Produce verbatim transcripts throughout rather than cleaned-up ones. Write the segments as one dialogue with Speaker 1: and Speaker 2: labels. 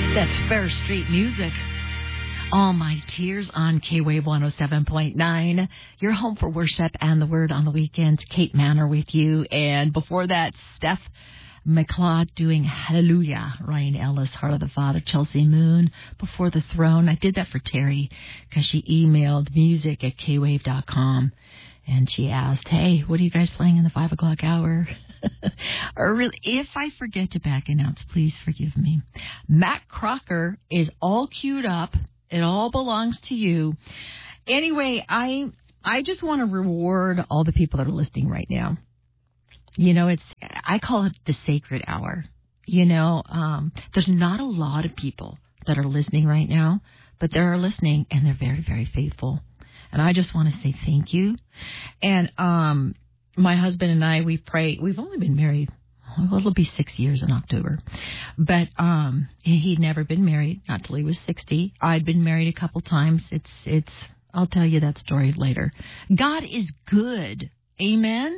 Speaker 1: That's Fair Street Music. All My Tears on K-Wave one oh seven point nine. Your home for worship and the word on the weekends. Kate Manor with you. And before that, Steph McLeod doing Hallelujah. Ryan Ellis, Heart of the Father. Chelsea Moon, Before the Throne. I did that for Terry because she emailed music at k wave dot com. And she asked, hey, what are you guys playing in the five o'clock hour? Or really, if I forget to back announce, please forgive me. Matt Crocker is all queued up. It all belongs to you. Anyway, I I just want to reward all the people that are listening right now. You know, it's I call it the sacred hour. You know, um, there's not a lot of people that are listening right now, but they are listening, and they're very, very faithful. And I just want to say thank you. And um, my husband and I, we pray. We've only been married. Well, it'll be six years in October. But um, he'd never been married, not till he was sixty. I'd been married a couple times. It's, it's. I'll tell you that story later. God is good. Amen?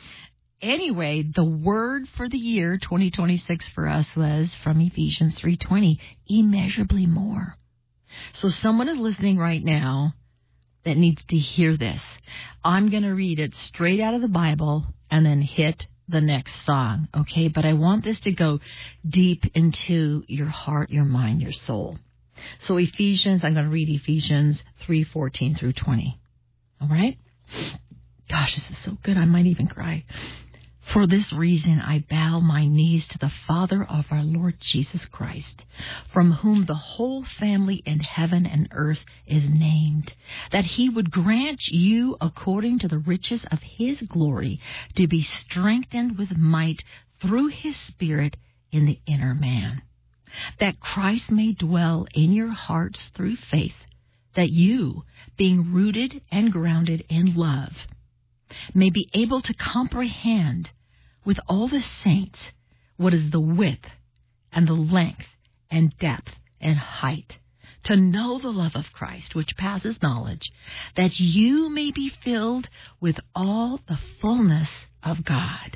Speaker 1: Anyway, the word for the year twenty twenty-six for us was from Ephesians three twenty, immeasurably more. So someone is listening right now that needs to hear this. I'm going to read it straight out of the Bible and then hit the next song, okay? But I want this to go deep into your heart, your mind, your soul. So Ephesians, I'm going to read Ephesians three fourteen through twenty. All right? Gosh, this is so good. I might even cry. For this reason, I bow my knees to the Father of our Lord Jesus Christ, from whom the whole family in heaven and earth is named, that he would grant you, according to the riches of his glory, to be strengthened with might through his Spirit in the inner man, that Christ may dwell in your hearts through faith, that you, being rooted and grounded in love, may be able to comprehend with all the saints what is the width and the length and depth and height, to know the love of Christ, which passes knowledge, that you may be filled with all the fullness of God.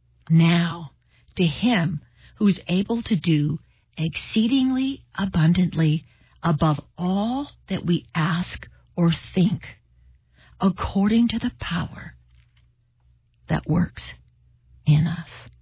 Speaker 1: Now, to him who is able to do exceedingly abundantly above all that we ask or think, according to the power that works in us.